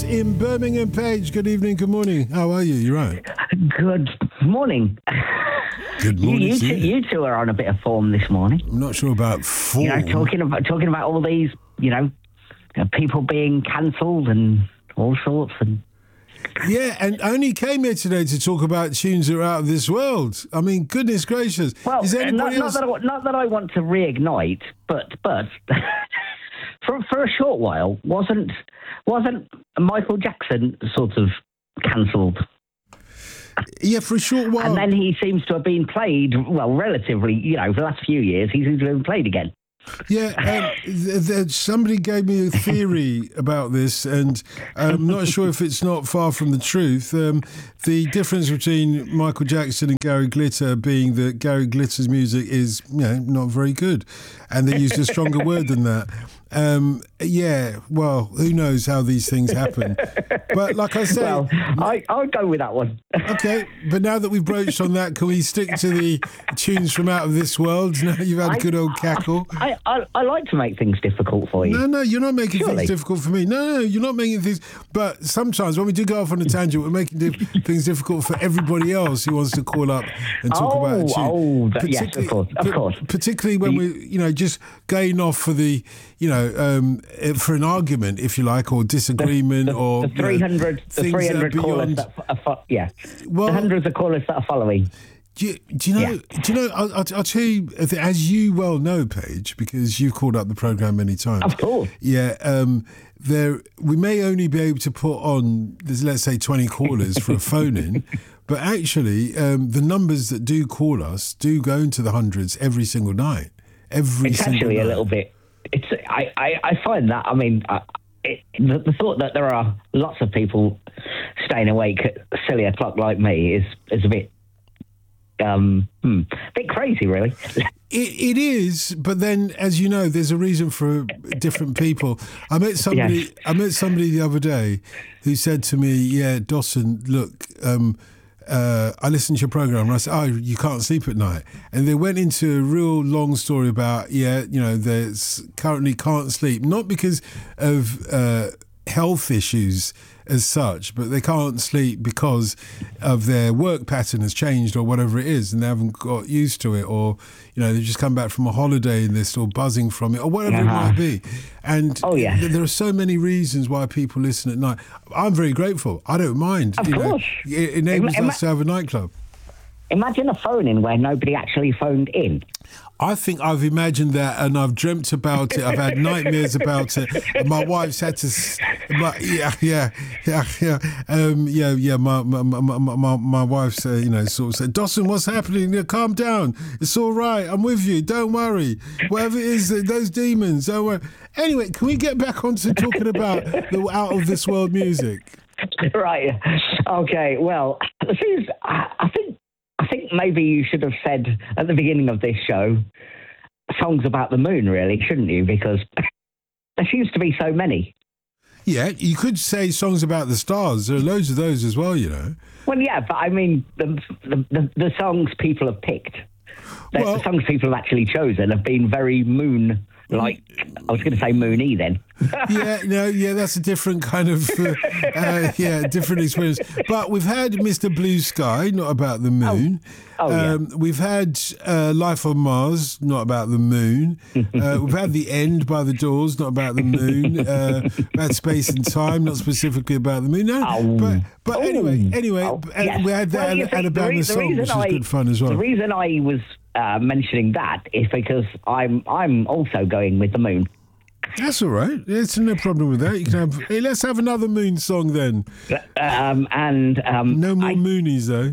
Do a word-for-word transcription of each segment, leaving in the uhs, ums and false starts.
in Birmingham. Page, good evening, good morning. How are you? You right? Good morning. Good morning. You, you, to two, you. you two are on a bit of form this morning. I'm not sure about form. You know, talking about talking about all these, you know, uh, people being cancelled and all sorts. And yeah, and only came here today to talk about tunes that are out of this world. I mean, goodness gracious. Well, Is not, anybody not else? that I, not that I want to reignite, but but for for a short while, wasn't wasn't Michael Jackson sort of cancelled? Yeah, for a short while. And then he seems to have been played, well, relatively, you know, for the last few years, he seems to have been played again. Yeah, um, th- th- somebody gave me a theory about this, and I'm not sure if it's not far from the truth. Um, the difference between Michael Jackson and Gary Glitter being that Gary Glitter's music is, you know, not very good, and they used a stronger word than that. Um, yeah, well, who knows how these things happen? But like I say, well, I I'll go with that one. Okay, but now that we've broached on that, can we stick to the tunes from out of this world? Now you've had a good old cackle. I, I I like to make things difficult for you. No, no, you're not making Surely. things difficult for me. No, no, you're not making things. But sometimes when we do go off on a tangent, we're making di- things difficult for everybody else who wants to call up and talk Oh, about a tune. oh, that- yes, of Particularly- course, of p- course. Particularly when The- we, you know, just going off for the, you know, um, eh, for an argument, if you like, or disagreement, the, or the three hundred, you know, the three hundred things that are callers beyond. that f- are fo- yeah, Well- the hundreds of callers that are following. Do you, do you know? Yeah. Do you know? I'll, I'll, I'll tell you, as you well know, Paige, because you've called up the program many times. Of course. Yeah. Um, there, we may only be able to put on, there's, let's say, twenty callers for a phone in, but actually, um, the numbers that do call us do go into the hundreds every single night. Every It's single actually night. a little bit. It's I, I, I find that I mean I, it, the, the thought that there are lots of people staying awake at a silly o'clock like me is is a bit um hmm, a bit crazy, really. It, it is, but then, as you know, there's a reason for different people. I met somebody. Yes. I met somebody the other day who said to me, "Yeah, Dawson, look, um, uh, I listened to your program." And I said, "Oh, you can't sleep at night." And they went into a real long story about, yeah, you know, they currently can't sleep, not because of uh, health issues as such, but they can't sleep because of their work pattern has changed or whatever it is, and they haven't got used to it, or you know they've just come back from a holiday and they're still buzzing from it, or whatever Uh-huh. it might be. And Oh, yeah. th- there are so many reasons why people listen at night. I'm very grateful. I don't mind. Of you know. course. It enables Ima- us to have a nightclub. Imagine a phone in where nobody actually phoned in. I think I've imagined that, and I've dreamt about it. I've had nightmares about it. And my wife's had to, s- my, yeah, yeah, yeah, yeah, um, yeah, yeah. My my my my, my wife's, uh, you know, sort of said, "Dawson, what's happening? Yeah, calm down. It's all right. I'm with you. Don't worry. Whatever it is, those demons. Don't worry." Anyway, can we get back onto talking about the out of this world music? Right. Okay. Well, the thing is, I, I think I think maybe you should have said at the beginning of this show songs about the moon, really, shouldn't you? Because there seems to be so many. Yeah, you could say songs about the stars. There are loads of those as well, you know. Well, yeah, but I mean, the the, the, the songs people have picked, the, Well- the songs people have actually chosen have been very moon. Like I was going to say moony then. Yeah, no, yeah, that's a different kind of, uh, uh, yeah, different experience. But we've had Mister Blue Sky, not about the moon. Oh, yeah. um, we've had uh, Life on Mars, not about the moon. Uh, we've had The End by The Doors, not about the moon. Uh, we've had Space and Time, not specifically about the moon. No, Oh. but but Oh. anyway, anyway, Oh, and yes. we had that Well, you and see, Alabama the re- the song, reason which was I- good fun as well. The reason I was uh, mentioning that is because I'm I'm also going with the moon. That's all right. There's no problem with that. You can have. Hey, let's have another moon song then. Um, and um, No more I, moonies though.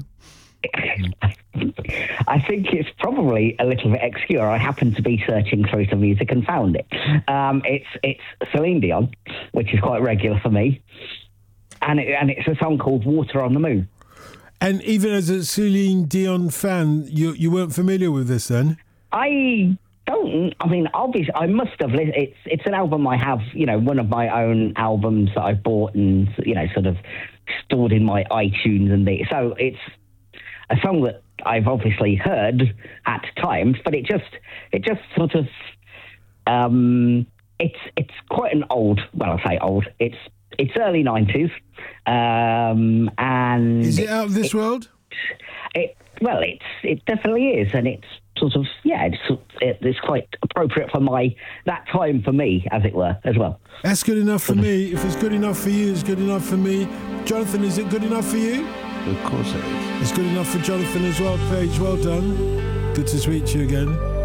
I think it's probably a little bit obscure. I happened to be searching through some music and found it. Um, it's it's Celine Dion, which is quite regular for me, and it, and it's a song called "Water on the Moon." And even as a Celine Dion fan, you you weren't familiar with this then? I don't. I mean, obviously, I must have. li- It's it's an album I have. You know, one of my own albums that I bought and you know sort of stored in my iTunes and the, so it's a song that I've obviously heard at times, but it just it just sort of um, it's it's quite an old. Well, I say old. It's it's early nineties, um, and is it out of this it, world? It well, it's it definitely is, and it's sort of yeah, it's it, it's quite appropriate for my that time for me, as it were, as well. That's good enough for me. If it's good enough for you, it's good enough for me. Jonathan, is it good enough for you? Of course it is. It's good enough for Jonathan as well. Paige, well done. Good to speak to you again.